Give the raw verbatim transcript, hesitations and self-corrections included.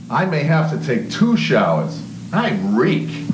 I may have to take two showers. I reek.